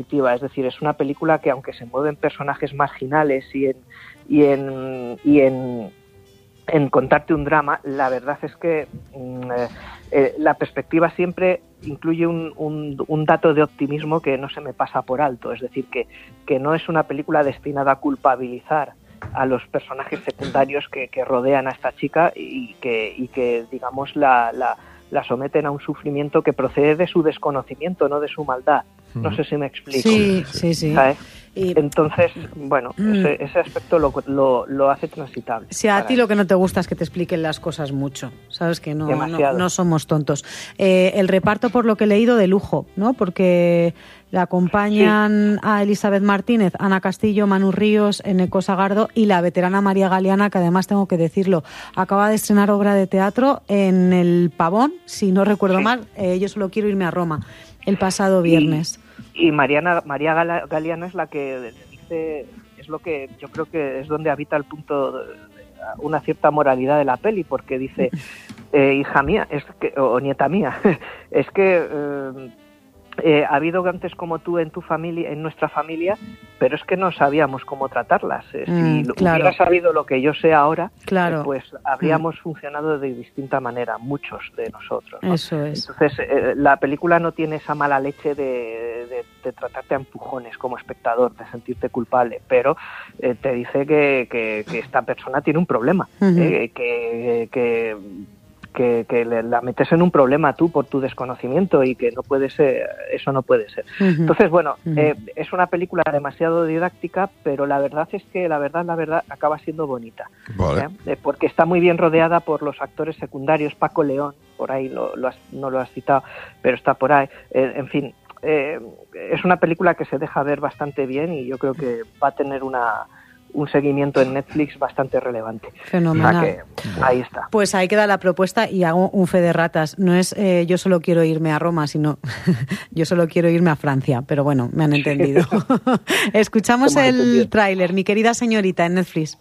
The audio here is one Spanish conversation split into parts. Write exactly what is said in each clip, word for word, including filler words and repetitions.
es decir, es una película que aunque se mueven personajes marginales y en y en y en, en contarte un drama, la verdad es que eh, eh, la perspectiva siempre incluye un, un, un dato de optimismo que no se me pasa por alto, es decir, que, que no es una película destinada a culpabilizar a los personajes secundarios que, que rodean a esta chica y que, y que digamos, la, la, la someten a un sufrimiento que procede de su desconocimiento, no de su maldad. No sé si me explico. Sí, sí, sí. ¿Sabes? Y... Entonces, bueno, mm. ese, ese aspecto lo, lo, lo hace transitable. Si a ti lo que no te gusta es que te expliquen las cosas mucho, sabes que no, no, no somos tontos. Eh, el reparto, por lo que he leído, de lujo, ¿no? Porque le acompañan sí. a Elizabeth Martínez, Ana Castillo, Manu Ríos, Eneco Sagardo y la veterana María Galeana, que además tengo que decirlo, acaba de estrenar obra de teatro en el Pavón, si no recuerdo sí. mal, eh, Yo solo quiero irme a Roma, el pasado viernes. Y, y Mariana, María Galeana es la que dice, es lo que yo creo que es donde habita el punto, de, una cierta moralidad de la peli, porque dice, eh, hija mía, es que, o nieta mía, es que eh, eh, ha habido antes como tú en tu familia, en nuestra familia, pero es que no sabíamos cómo tratarlas. Eh, mm, si claro. hubiera sabido lo que yo sé ahora, claro. eh, pues habríamos mm. funcionado de distinta manera, muchos de nosotros, ¿no? Eso es. Entonces, eh, la película no tiene esa mala leche de, de, de tratarte a empujones como espectador, de sentirte culpable, pero eh, te dice que, que, que esta persona tiene un problema, uh-huh. eh, que... que Que, que la metes en un problema tú por tu desconocimiento y que no puede ser, eso no puede ser. Uh-huh. Entonces, bueno, uh-huh. eh, es una película demasiado didáctica, pero la verdad es que la verdad, la verdad, acaba siendo bonita. Vale. ¿eh? Porque está muy bien rodeada por los actores secundarios. Paco León, por ahí lo, lo has, no lo has citado, pero está por ahí. Eh, en fin, eh, es una película que se deja ver bastante bien y yo creo que va a tener una... un seguimiento en Netflix bastante relevante. Fenomenal. O sea que, ahí está. Pues ahí queda la propuesta y hago un fe de ratas. No es eh, yo solo quiero irme a Roma, sino yo solo quiero irme a Francia. Pero bueno, me han entendido. Escuchamos el tráiler, Mi querida señorita, en Netflix.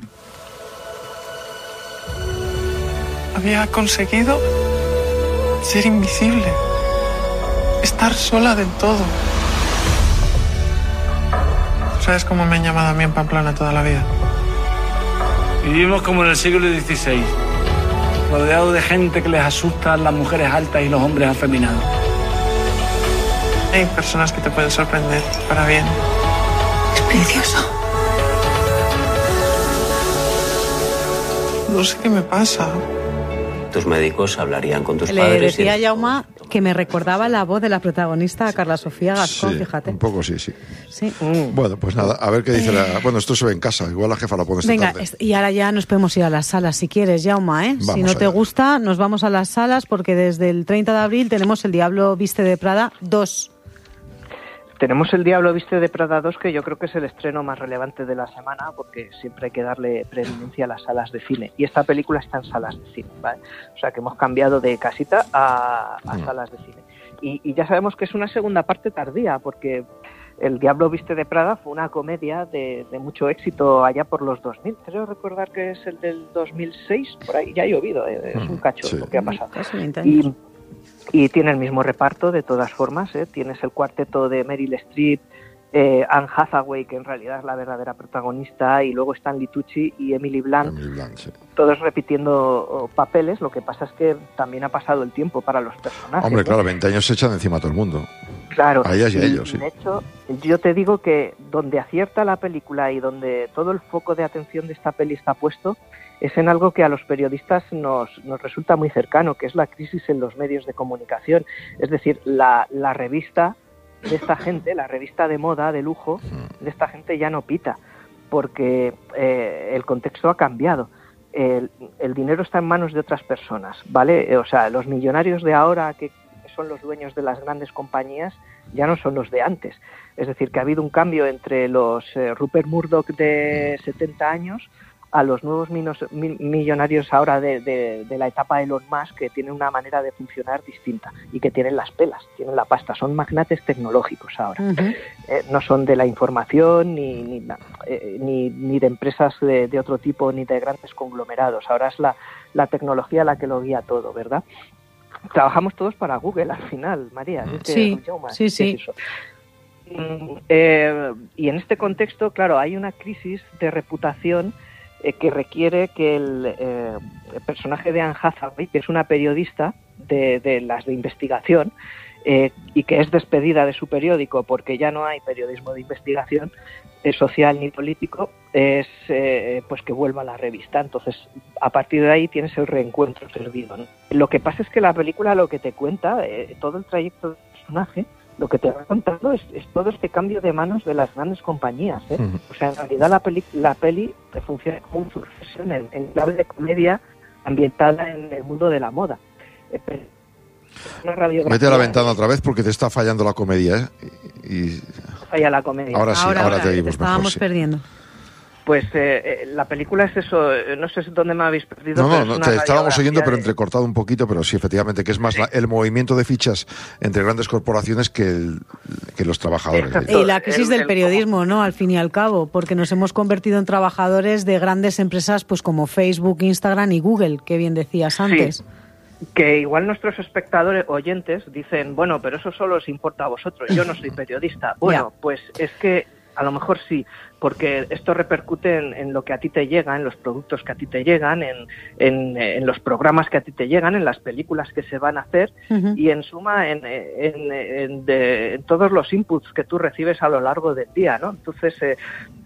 Había conseguido ser invisible, estar sola del todo. ¿Sabes cómo me han llamado a mí en Pamplona toda la vida? Vivimos como en el siglo dieciséis, rodeado de gente que les asustan las mujeres altas y los hombres afeminados. Hay personas que te pueden sorprender para bien. Es precioso. No sé qué me pasa. Tus médicos hablarían con tus Le padres. Le decía a Jaume que me recordaba la voz de la protagonista, Carla Sofía Gascón, sí, fíjate. Un poco sí, sí. sí. Bueno, pues nada, a ver qué dice la... Bueno, esto se ve en casa, igual la jefa lo pone esta Venga, tarde. y ahora ya nos podemos ir a las salas si quieres, Jaume, ¿eh? Vamos si no allá. te gusta, nos vamos a las salas porque desde el treinta de abril tenemos El Diablo viste de Prada dos. Tenemos El Diablo viste de Prada dos, que yo creo que es el estreno más relevante de la semana, porque siempre hay que darle preeminencia a las salas de cine. Y esta película está en salas de cine, ¿vale? O sea que hemos cambiado de casita a, a mm. salas de cine. Y, y ya sabemos que es una segunda parte tardía, porque El Diablo viste de Prada fue una comedia de, de mucho éxito allá por los dos mil. Creo recordar que es el del dos mil seis, por ahí ya ha llovido, ¿eh? Es un cacho sí. lo que ha pasado. Y, y tiene el mismo reparto de todas formas, ¿eh? Tienes el cuarteto de Meryl Streep, eh, Anne Hathaway, que en realidad es la verdadera protagonista, y luego Stanley Tucci y Emily Blunt, Emily Blunt sí. todos repitiendo oh, papeles. Lo que pasa es que también ha pasado el tiempo para los personajes. Hombre, claro, ¿eh? veinte años se echan encima a todo el mundo. Claro, a ellas y a ellos, sí. De hecho, yo te digo que donde acierta la película y donde todo el foco de atención de esta peli está puesto es en algo que a los periodistas nos, nos resulta muy cercano, que es la crisis en los medios de comunicación. Es decir, la, la revista de esta gente, la revista de moda, de lujo, de esta gente ya no pita, porque eh, el contexto ha cambiado. El, el dinero está en manos de otras personas, ¿vale? O sea, los millonarios de ahora que son los dueños de las grandes compañías ya no son los de antes. Es decir, que ha habido un cambio entre los eh, Rupert Murdoch de setenta años a los nuevos minos, mi, millonarios ahora de, de, de la etapa de Elon Musk, que tienen una manera de funcionar distinta y que tienen las pelas, tienen la pasta, son magnates tecnológicos ahora. Uh-huh. Eh, no son de la información ni, ni, eh, ni, ni de empresas de, de otro tipo, ni de grandes conglomerados. Ahora es la, la tecnología la que lo guía todo, ¿verdad? Trabajamos todos para Google al final, María. Sí, sí, sí. Eh, y en este contexto, claro, hay una crisis de reputación eh, que requiere que el, eh, el personaje de Anne Hathaway, que es una periodista de, de las de investigación, eh, y que es despedida de su periódico porque ya no hay periodismo de investigación eh, social ni político, es eh, pues que vuelva a la revista. Entonces, a partir de ahí tienes el reencuentro servido, ¿no? Lo que pasa es que la película lo que te cuenta, eh, todo el trayecto del personaje, lo que te va contando es, es todo este cambio de manos de las grandes compañías, ¿eh? Uh-huh. O sea, en realidad la peli, la peli funciona como un sucesión en, en clave de comedia ambientada en el mundo de la moda. Eh, Mete la ventana otra vez porque te está fallando la comedia, ¿eh? Y... Falla la comedia. Ahora sí, ahora, ahora, ahora te te estábamos mejor, sí. perdiendo. Pues eh, eh, la película es eso, no sé dónde me habéis perdido. No, pero no, es no te estábamos oyendo, de... pero entrecortado un poquito, pero sí, efectivamente, que es más sí. la, el movimiento de fichas entre grandes corporaciones que, el, que los trabajadores. Exacto. Y la crisis el, del el, periodismo, como... ¿no? Al fin y al cabo, porque nos hemos convertido en trabajadores de grandes empresas pues como Facebook, Instagram y Google, que bien decías antes. Sí. Que igual nuestros espectadores, oyentes, dicen, bueno, pero eso solo os importa a vosotros, yo no soy periodista. Bueno, yeah. pues es que a lo mejor sí, porque esto repercute en, en lo que a ti te llega, en los productos que a ti te llegan, en, en, en los programas que a ti te llegan, en las películas que se van a hacer uh-huh. y en suma en, en, en, de, en todos los inputs que tú recibes a lo largo del día, ¿no? Entonces, eh,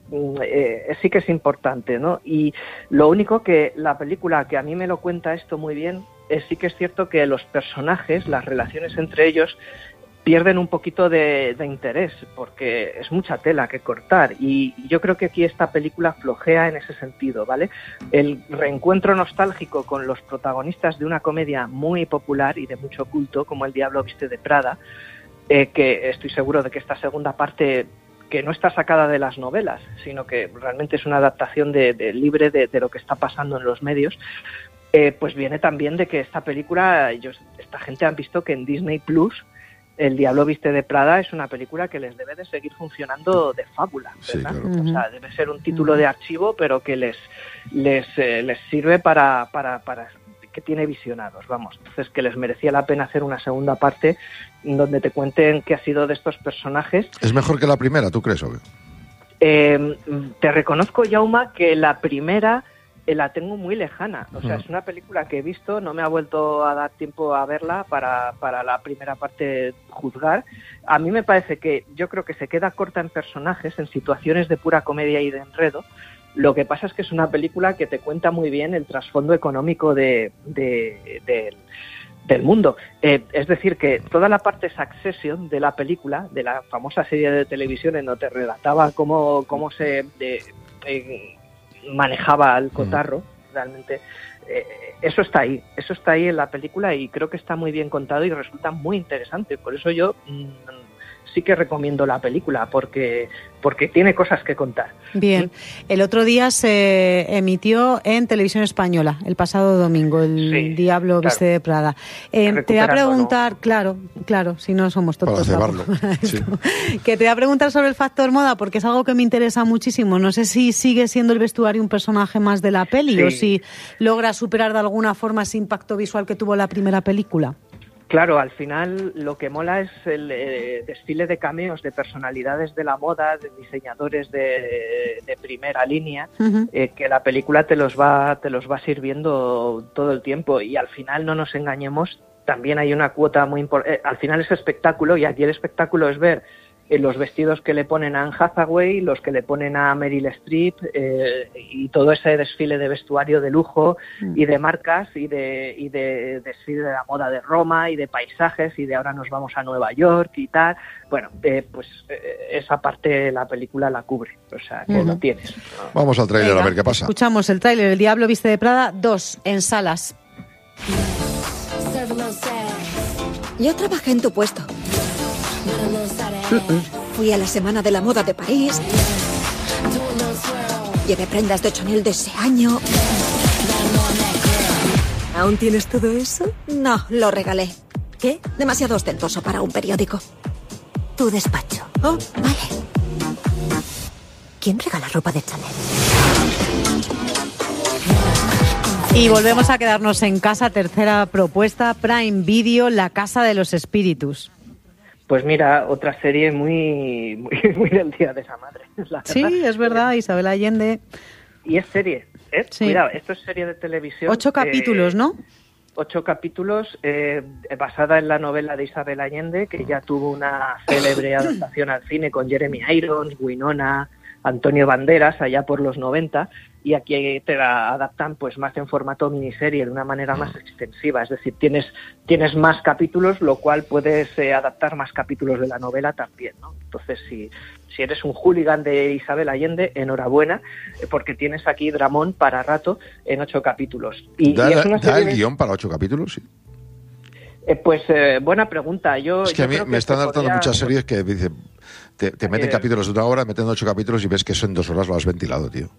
eh, sí que es importante, ¿no? Y lo único que la película, que a mí me lo cuenta esto muy bien, es sí que es cierto que los personajes, las relaciones entre ellos, pierden un poquito de, de interés, porque es mucha tela que cortar, y yo creo que aquí esta película flojea en ese sentido, ¿vale? El reencuentro nostálgico con los protagonistas de una comedia muy popular y de mucho culto, como El Diablo Viste de Prada, eh, que estoy seguro de que esta segunda parte, que no está sacada de las novelas, sino que realmente es una adaptación de, de libre de, de lo que está pasando en los medios, eh, pues viene también de que esta película, ellos, esta gente han visto que en Disney Plus El Diablo Viste de Prada es una película que les debe de seguir funcionando de fábula, ¿verdad? Sí, claro. O sea, debe ser un título de archivo, pero que les les eh, les sirve para, para, para que tiene visionados, vamos. Entonces, que les merecía la pena hacer una segunda parte donde te cuenten qué ha sido de estos personajes. ¿Es mejor que la primera, tú crees, o qué? Eh, te reconozco, Jaume, que la primera la tengo muy lejana, o sea, uh-huh. es una película que he visto, no me ha vuelto a dar tiempo a verla para, para la primera parte juzgar. A mí me parece que, yo creo que se queda corta en personajes, en situaciones de pura comedia y de enredo. Lo que pasa es que es una película que te cuenta muy bien el trasfondo económico de, de, de, del mundo. Eh, es decir, que toda la parte Succession de la película, de la famosa serie de televisión en donde te relataba cómo, cómo se... De, eh, manejaba el cotarro, mm. realmente eh, eso está ahí, eso está ahí en la película y creo que está muy bien contado y resulta muy interesante, por eso yo mm, sí que recomiendo la película, porque porque tiene cosas que contar. Bien, ¿sí? El otro día se emitió en Televisión Española, el pasado domingo, El sí, Diablo Viste claro. de Prada. Eh, te voy a preguntar, ¿no? claro, claro, si no somos tontos. Para cebarlo, sí. Que te voy a preguntar sobre el factor moda, porque es algo que me interesa muchísimo. No sé si sigue siendo el vestuario un personaje más de la peli sí. o si logra superar de alguna forma ese impacto visual que tuvo la primera película. Claro, al final lo que mola es el eh, desfile de cameos de personalidades de la moda, de diseñadores de, de primera línea, uh-huh. eh, que la película te los va te los va sirviendo todo el tiempo y al final no nos engañemos, también hay una cuota muy importante, eh, al final es espectáculo y aquí el espectáculo es ver eh, los vestidos que le ponen a Anne Hathaway, los que le ponen a Meryl Streep eh, y todo ese desfile de vestuario de lujo mm. y de marcas y de y de desfile de la moda de Roma y de paisajes y de ahora nos vamos a Nueva York y tal. Bueno, eh, pues eh, esa parte la película la cubre, o sea, que uh-huh. lo tienes. Vamos al tráiler a ver qué pasa. Escuchamos el tráiler, El Diablo Viste de Prada dos, en salas. Yo trabajé en tu puesto. Uh-uh. Fui a la Semana de la Moda de París. Llevé prendas de Chanel de ese año. ¿Aún tienes todo eso? No, lo regalé. ¿Qué? Demasiado ostentoso para un periódico. Tu despacho. Oh, vale. ¿Quién regala ropa de Chanel? Y volvemos a quedarnos en casa. Tercera propuesta, Prime Video, La Casa de los Espíritus. Pues mira, otra serie muy, muy, muy del día de esa madre. La sí, es verdad, Isabel Allende. Y es serie, ¿eh? Sí. Cuidado, esto es serie de televisión. Ocho capítulos, eh, ¿no? Ocho capítulos, eh, basada en la novela de Isabel Allende, que ya tuvo una célebre adaptación al cine con Jeremy Irons, Winona, Antonio Banderas, allá por los noventa, y aquí te la adaptan pues más en formato miniserie, de una manera más extensiva, es decir, tienes tienes más capítulos, lo cual puedes eh, adaptar más capítulos de la novela también, ¿no? Entonces, si, si eres un hooligan de Isabel Allende, enhorabuena, eh, porque tienes aquí dramón para rato en ocho capítulos. Y, ¿Da, y es una ¿da el de... guión para ocho capítulos? Sí. Eh, pues eh, buena pregunta. Yo, es que yo a mí creo me que están adaptando podría... muchas series que dicen, te, te meten eh, capítulos de una hora, meten ocho capítulos y ves que eso en dos horas lo has ventilado, tío.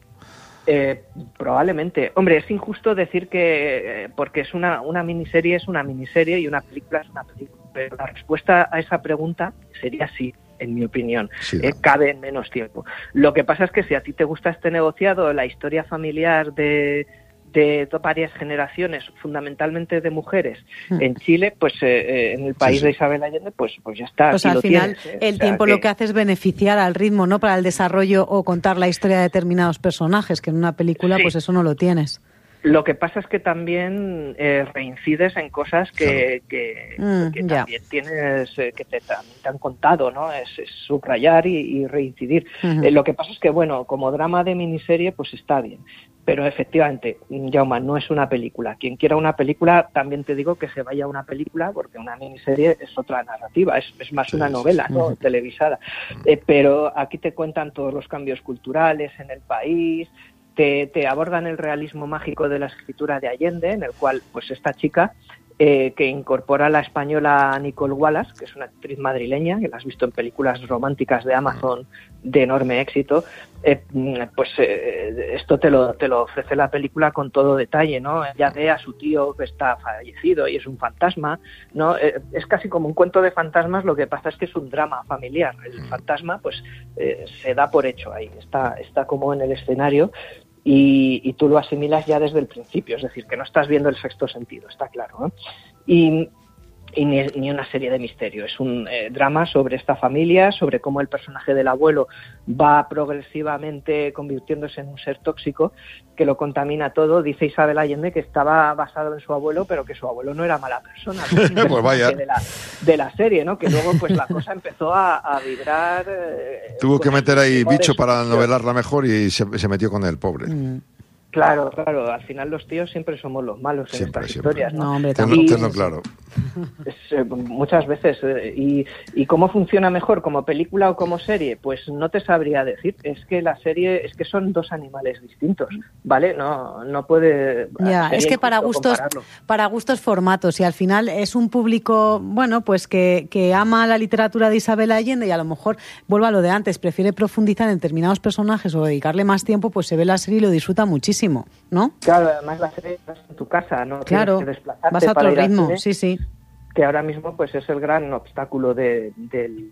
Eh, probablemente. Hombre, es injusto decir que eh, porque es una, una miniserie es una miniserie y una película es una película. Pero la respuesta a esa pregunta sería sí, en mi opinión. Sí, eh, cabe en menos tiempo. Lo que pasa es que si a ti te gusta este negociado, la historia familiar de... de varias generaciones, fundamentalmente de mujeres, mm. en Chile, pues eh, en el país sí, sí. de Isabel Allende, pues pues ya está. Pues al lo final tienes, ¿eh? el o sea, tiempo que... lo que hace es beneficiar al ritmo, ¿no? Para el desarrollo o contar la historia de determinados personajes, que en una película sí. pues eso no lo tienes. Lo que pasa es que también eh, reincides en cosas que, que, mm, que también tienes, eh, que te, te han contado, ¿no? Es, es subrayar y, y reincidir. Uh-huh. Eh, lo que pasa es que, bueno, como drama de miniserie, pues está bien. Pero efectivamente, Jaume, no es una película. Quien quiera una película, también te digo que se vaya a una película, porque una miniserie es otra narrativa, es, es más una novela, ¿no? Uh-huh. Televisada. Eh, pero aquí te cuentan todos los cambios culturales en el país. Te, te abordan el realismo mágico de la escritura de Allende, en el cual pues esta chica eh, que incorpora a la española Nicole Wallace, que es una actriz madrileña, que la has visto en películas románticas de Amazon de enorme éxito, eh, pues eh, esto te lo, te lo ofrece la película con todo detalle, ¿no? Ella ve a su tío que está fallecido y es un fantasma, ¿no? Eh, es casi como un cuento de fantasmas, lo que pasa es que es un drama familiar. El fantasma pues eh, se da por hecho ahí, está, está como en el escenario. Y, y tú lo asimilas ya desde el principio, es decir, que no estás viendo el sexto sentido, está claro, ¿no? Y, y ni, ni una serie de misterio, es un eh, drama sobre esta familia, sobre cómo el personaje del abuelo va progresivamente convirtiéndose en un ser tóxico que lo contamina todo. Dice Isabel Allende que estaba basado en su abuelo, pero que su abuelo no era mala persona, ¿no? Pues vaya. De la, de la serie, ¿no? Que luego pues la cosa empezó a, a vibrar. Eh, Tuvo que meter ahí bicho para novelarla mejor y se, se metió con él, pobre. Mm. Claro, claro, al final los tíos siempre somos los malos en siempre, estas siempre. historias, ¿no? No, hombre, tenlo, tenlo claro. Es, eh, muchas veces. Eh, y, ¿Y cómo funciona mejor, como película o como serie? Pues no te sabría decir. Es que la serie, es que son dos animales distintos, ¿vale? No, no puede... Ya, es que para gustos, compararlo. para gustos formatos, y al final es un público, bueno, pues que, que ama la literatura de Isabel Allende y a lo mejor, vuelvo a lo de antes, prefiere profundizar en determinados personajes o dedicarle más tiempo, pues se ve la serie y lo disfruta muchísimo, ¿no? Claro, además la serie estás en tu casa, ¿no? Claro, tienes que desplazarte vas a otro para ritmo, ir al cine, sí, sí. Que ahora mismo pues es el gran obstáculo de, de,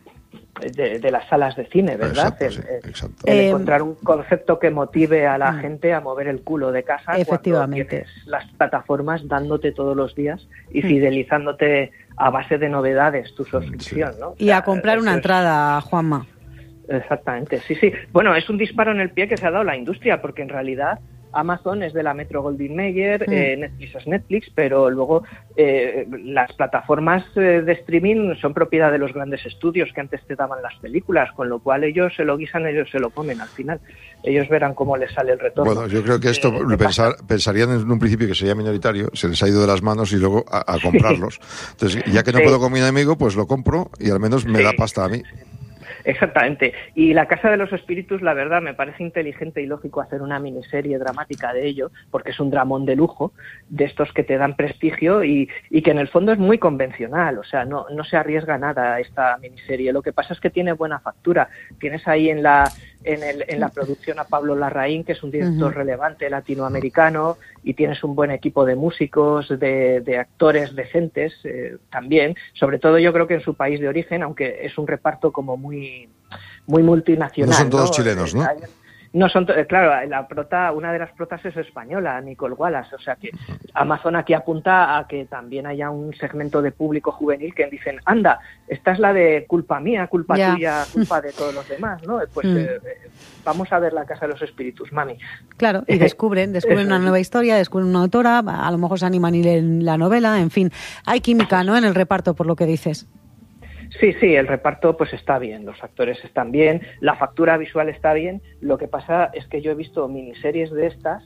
de, de las salas de cine, ¿verdad? Exacto, el, sí, exacto. el Eh, encontrar un concepto que motive a la mm. gente a mover el culo de casa. Efectivamente. Cuando tienes las plataformas dándote todos los días y fidelizándote a base de novedades tu suscripción, sí. ¿no? Y o sea, a comprar una entrada, es... Juanma. Exactamente, sí, sí. Bueno, es un disparo en el pie que se ha dado la industria, porque en realidad Amazon es de la Metro Goldwyn Mayer, mm. eh, Netflix es Netflix, pero luego eh, las plataformas eh, de streaming son propiedad de los grandes estudios que antes te daban las películas, con lo cual ellos se lo guisan, ellos se lo comen al final. Ellos verán cómo les sale el retorno. Bueno, yo creo que esto eh, pensar, pensarían en un principio que sería minoritario, se les ha ido de las manos y luego a, a comprarlos. Entonces, ya que no sí. puedo con mi enemigo, pues lo compro y al menos me sí. da pasta a mí. Exactamente. Y La Casa de los Espíritus, la verdad, me parece inteligente y lógico hacer una miniserie dramática de ello, porque es un dramón de lujo, de estos que te dan prestigio y, y que en el fondo es muy convencional, o sea, no, no se arriesga nada esta miniserie. Lo que pasa es que tiene buena factura. Tienes ahí en la en, el, en la producción a Pablo Larraín, que es un director uh-huh. relevante latinoamericano, y tienes un buen equipo de músicos, de, de actores decentes eh, también, sobre todo yo creo que en su país de origen, aunque es un reparto como muy muy multinacional. No son todos ¿no? chilenos, ¿no? No son, claro, la prota, una de las protas es española, Nicole Wallace, o sea que Amazon aquí apunta a que también haya un segmento de público juvenil que dicen, anda, esta es la de culpa mía, culpa yeah. tuya, culpa de todos los demás, ¿no? Pues mm. eh, vamos a ver La Casa de los Espíritus, mami. Claro, y descubren, descubren una nueva historia, descubren una autora, a lo mejor se animan y leen la novela, en fin, hay química, ¿no?, en el reparto, por lo que dices. Sí, sí, el reparto pues está bien, los actores están bien, la factura visual está bien, lo que pasa es que yo he visto miniseries de estas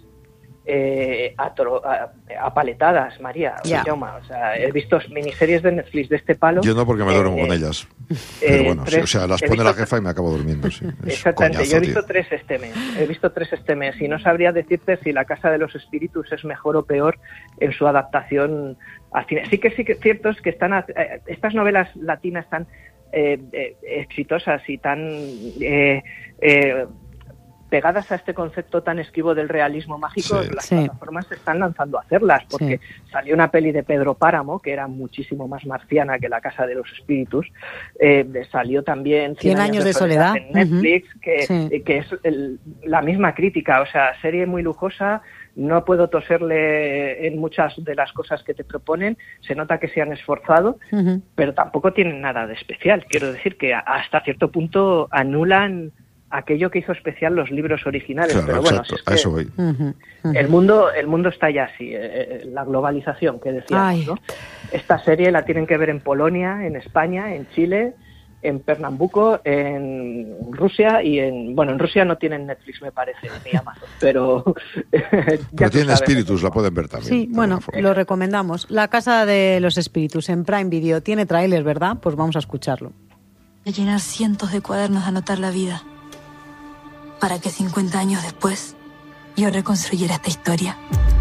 eh, atro, a, apaletadas, María, yeah. o sea, he visto miniseries de Netflix de este palo. Yo no, porque me duermo eh, con ellas, pero eh, bueno, tres, sí, o sea, las pone la jefa y me acabo durmiendo, sí. Exactamente, coñazo, yo he visto tío. tres este mes, he visto tres este mes y no sabría decirte si La Casa de los Espíritus es mejor o peor en su adaptación al cine. Sí que sí que es cierto es que están eh, estas novelas latinas tan eh, eh, exitosas y tan eh, eh, pegadas a este concepto tan esquivo del realismo mágico, sí. las sí. plataformas se están lanzando a hacerlas, porque sí. salió una peli de Pedro Páramo, que era muchísimo más marciana que La Casa de los Espíritus, eh, salió también Cien años de soledad, soledad en Netflix, uh-huh. que, sí. que es el, la misma crítica, o sea, serie muy lujosa, no puedo toserle en muchas de las cosas que te proponen, se nota que se han esforzado, uh-huh. pero tampoco tienen nada de especial, quiero decir que hasta cierto punto anulan aquello que hizo especial los libros originales, claro, pero bueno, exacto, si es que a eso voy. Uh-huh, uh-huh. el mundo el mundo está ya así, eh, la globalización que decíamos, ¿no? Esta serie la tienen que ver en Polonia, en España, en Chile, en Pernambuco, en Rusia y en... Bueno, en Rusia no tienen Netflix, me parece, ni Amazon, pero... pero tienen Espíritus, la pueden ver también. Sí, bueno, lo recomendamos. La Casa de los Espíritus en Prime Video. Tiene tráiler, ¿verdad? Pues vamos a escucharlo. De llenar cientos de cuadernos de anotar la vida, para que cincuenta años después yo reconstruyera esta historia.